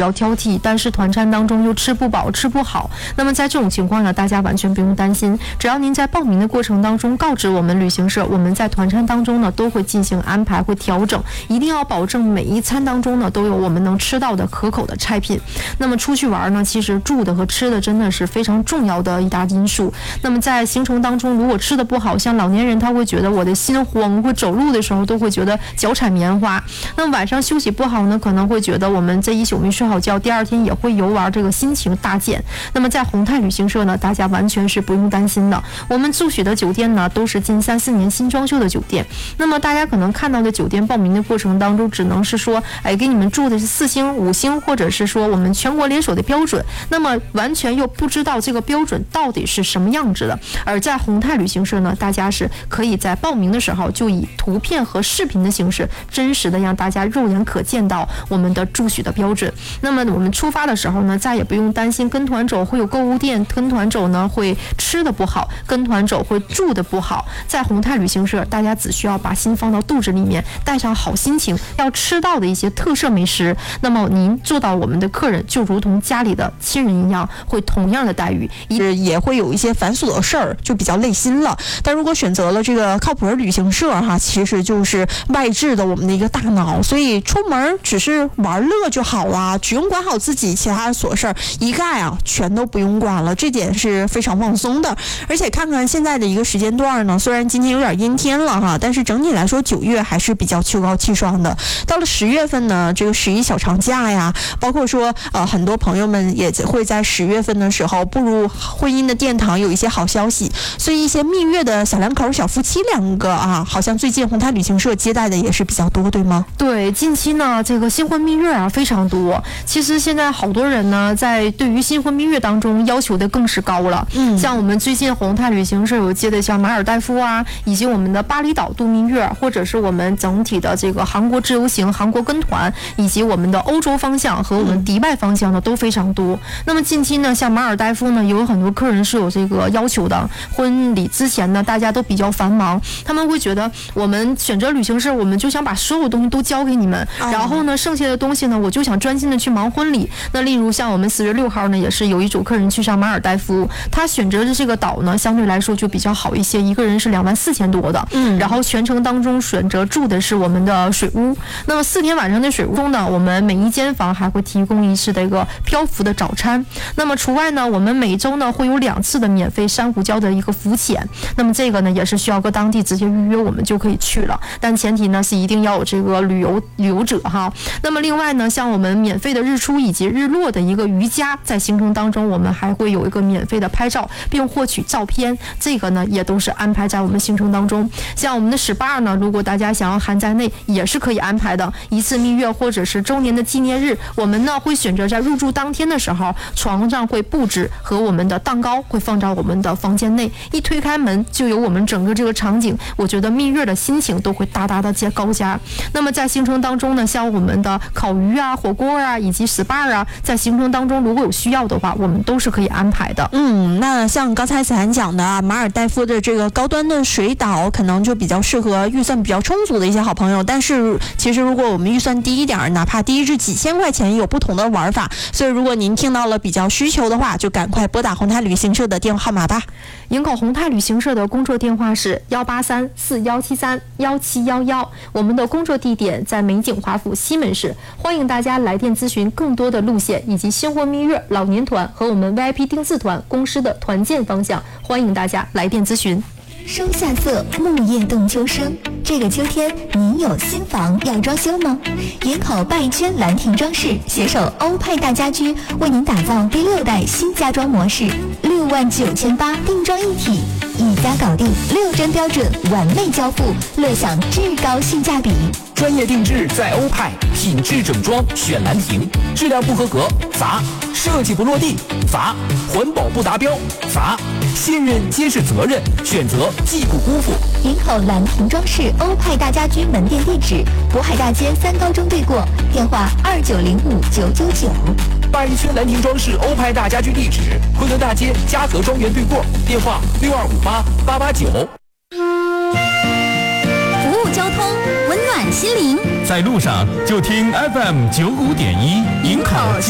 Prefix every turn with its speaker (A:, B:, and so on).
A: 较挑剔，但是团餐当中又吃不饱吃不好，那么在这种情况呢，大家完全不用担心，只要您在报名的过程当中告知我们旅行社，我们在团餐当中呢都会进行安排，会调整，一定要保证每一餐当中呢都有我们能吃到的可口的菜品。那么出去玩呢，其实住的和吃的真的是非常重要的一大因素。那么在行程当中，如果吃的不好，像老年人他会觉得我的心慌，会走路的时候都会觉得脚踩棉花。那么晚上休息不好呢，可能会觉得我们这一宿没睡好觉，第二天也会游玩这个心情大减。那么在宏泰旅行社呢，大家完全是不用担心的。我们住取的酒店呢，都是近3、4年新装修的酒店。那么大家可能看到的酒店报名的过程当中，只能是说，给你们住的是4星、5星，或者是说我们全国连锁的标准。那么完全又不知道这个标准到底是什么样子的。而在宏泰旅行社呢，大家是可以在报名的时候就以图片和视频的形式，真实的让大家肉眼可见到我们的住宿的标准。那么我们出发的时候呢，再也不用担心跟团走会有购物店，跟团走呢会吃的不好，跟团走会住的不好。在宏泰旅行社，大家只需要把心放到肚子里面，带上好心情，要吃到的一些特色美食，那么您做到我们的客人就如同家里的亲人一样，会同样的待遇。
B: 也会有一些繁琐的事儿，就比较累心了。但如果选择了这个靠谱的旅行社哈，其实就是外置的我们的一个大脑，所以出门只是玩乐就好了，只用管好自己，其他的琐事儿一概全都不用管了，这点是非常放松的。而且看看现在的一个时间段呢，虽然今天有点阴天了哈，但是整体来说9月还是比较秋高气爽的。到了10月份呢，这个11小长假呀，包括说很多朋友们也会在10月份的时候步入婚姻的殿堂，有一些好消息。所以一些蜜月的小两口、小夫妻2个好像最近宏泰旅行社接待的也是比较多，对吗？
A: 对，近期呢这个新婚蜜月非常多。其实现在好多人呢在对于新婚蜜月当中要求的更是高了。像我们最近宏泰旅行社有接的像马尔代夫以及我们的巴厘岛度蜜月，或者是我们整体的这个韩国自由行、韩国跟团，以及我们的欧洲方向和我们迪拜方向呢都非常多。那么近期呢，像马尔代夫呢，有很多客人是有这个要求的。婚礼之前呢，大家都比较繁忙，他们会觉得我们选择旅行社，我们就想把所有东西都交给你们，然后呢，剩下的东西呢，我就想专心的去忙婚礼。那例如像我们4月6号呢，也是有一组客人去上马尔代夫，他选择的这个岛呢，相对来说就比较好一些，一个人是24000多的，然后全程当中选择住的是我们的水屋。那么4天晚上的水屋中呢，我们每一间房还会提供一次的一个漂浮的早餐。那么除外呢，我们每周呢会有2次的免费珊瑚礁的一个浮潜。那么这个呢也是需要搁当地直接预约，我们就可以去了，但前提呢是一定要有这个旅游者哈。那么另外呢，像我们免费的日出以及日落的一个瑜伽，在行程当中我们还会有一个免费的拍照并获取照片，这个呢也都是安排在我们行程当中。像我们的SPA呢，如果大家想要含在内也是可以安排的，一次蜜月或者是周年的纪念日，我们呢会选择在入住当天的时候，床上会布置和我们的蛋糕会放在我们的房间内，一推开门就有我们整个这个场景，我觉得蜜月的心情都会大大的高加。那么在行程当中呢，像我们的烤鱼火锅以及SPA在行程当中如果有需要的话，我们都是可以安排的。
B: 那像刚才咱讲的马尔代夫的这个高端的水岛，可能就比较适合预算比较充足的一些好朋友。但是其实如果我们预算低一点，哪怕低至几千块钱，有不同的玩法。所以如果您听到了比较需求的话，就赶快拨打宏泰旅行社的电话号码吧。
A: 营口宏泰旅行社的工作电话是18341731711，我们的工作地点在美景华府西门市，欢迎大家来电咨询更多的路线以及新婚蜜月、老年团和我们 VIP 定制团公司的团建方向，欢迎大家来电咨询。
C: 收夏色，木叶动秋生。这个秋天，您有新房要装修吗？营口拜圈兰亭装饰携手欧派大家居，为您打造第6代新家装模式，69800定装一体，一家搞定，6针标准，完美交付，乐享至高性价比。
D: 专业定制在欧派，品质整装选兰亭，质量不合格罚，设计不落地罚，环保不达标罚，信任皆是责任，选择既不辜负。
C: 营口兰亭装饰欧派大家居门店地址：渤海大街3高中对过，电话2905999。
D: 拜圈兰亭装饰欧派大家居地址：昆仑大街嘉禾庄园对过，电话6258889。
E: 服务交通，温暖心灵，
F: 在路上就听FM95.1营口。